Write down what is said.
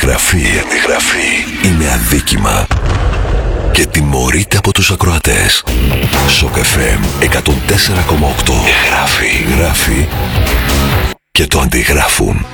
αντιγραφή είναι αδίκημα και τιμωρείται από τους ακροατές. Shock FM 104,8 γράφει και το αντιγράφουν.